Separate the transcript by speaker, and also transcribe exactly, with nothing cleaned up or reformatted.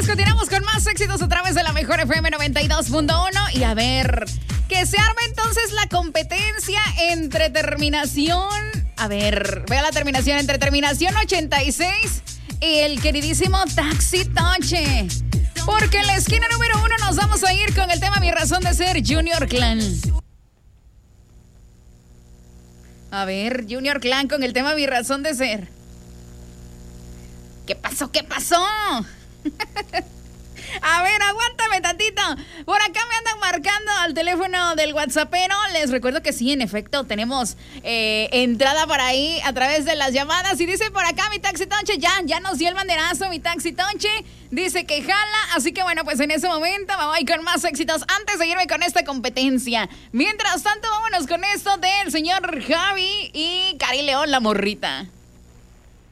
Speaker 1: continuamos con más éxitos a través de la mejor F M noventa y dos punto uno. Y a ver, que se arme entonces la competencia entre terminación. A ver, vea la terminación entre terminación ochenta y seis y el queridísimo Taxi Toche. Porque en la esquina número uno nos vamos a ir con el tema Mi Razón de Ser, Junior Clan. A ver, Junior Clan con el tema Mi Razón de Ser. ¿Qué pasó? ¿Qué pasó? A ver, aguántame tantito. Por acá me andan marcando al teléfono del WhatsAppero. Les recuerdo que sí, en efecto, tenemos eh, entrada para ahí a través de las llamadas. Y dice por acá mi Taxi Tonche, ya, ya nos dio el banderazo mi Taxi Tonche. Dice que jala, así que bueno, pues en ese momento me voy con más éxitos antes de irme con esta competencia. Mientras tanto, vámonos con esto del señor Javi y Cari León, la morrita.